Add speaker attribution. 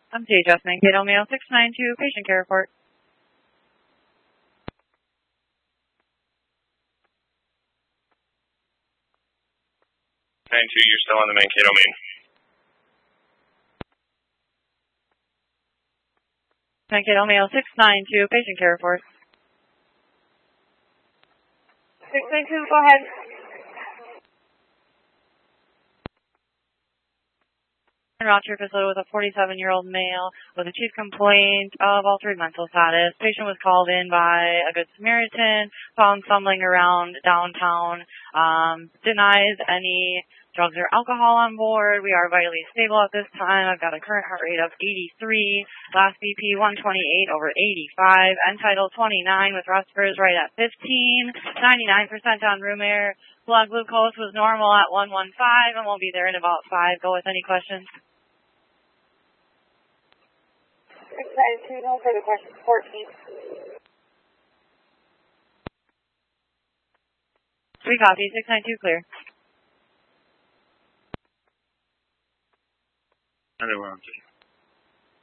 Speaker 1: I'm DHS Mankato Mail 692, patient care report.
Speaker 2: 92, you're still on the Mankato main.
Speaker 1: Mankato Mail 692, patient care report.
Speaker 3: 692, go ahead.
Speaker 1: Rochester facility with a 47-year-old male with a chief complaint of altered mental status. Patient was called in by a Good Samaritan, found stumbling around downtown, denies any drugs or alcohol on board. We are vitally stable at this time. I've got a current heart rate of 83, last BP 128 over 85, end tidal 29 with respirators right at 15, 99% on room air. Blood glucose was normal at 115 and we'll be there in about 5. Go with any questions?
Speaker 3: 692, no further questions. 14.
Speaker 1: We copy. 692 clear.
Speaker 2: And then we're on to